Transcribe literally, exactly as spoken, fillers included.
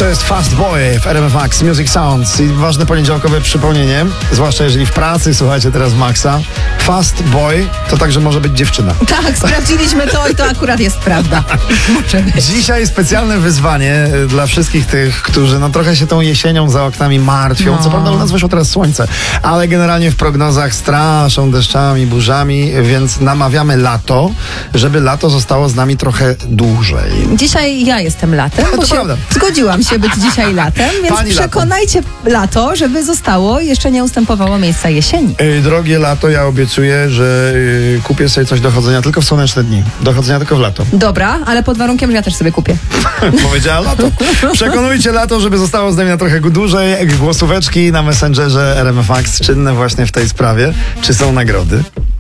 To jest Fast Boy w R M F Max Music Sounds i ważne poniedziałkowe przypomnienie, zwłaszcza jeżeli w pracy słuchacie teraz Maxa. Fast Boy to także może być dziewczyna. Tak, sprawdziliśmy to i to akurat jest prawda. Może być. Dzisiaj specjalne wyzwanie dla wszystkich tych, którzy no trochę się tą jesienią za oknami martwią. No. Co prawda u nas wyszło teraz słońce, ale generalnie w prognozach straszą deszczami, burzami, więc namawiamy lato, żeby lato zostało z nami trochę dłużej. Dzisiaj ja jestem latem, To bo się prawda. zgodziłam się być dzisiaj latem, więc Pani przekonajcie lato, żeby zostało, jeszcze nie ustępowało miejsca jesieni. Yy, drogie lato, ja obiecuję, że yy, kupię sobie coś do chodzenia tylko w słoneczne dni. Do chodzenia tylko w lato. Dobra, ale pod warunkiem, że ja też sobie kupię. Powiedziała lato. Przekonujcie lato, żeby zostało z nami na trochę dłużej. Głosóweczki na Messengerze R M F Max czynne właśnie w tej sprawie. Czy są nagrody?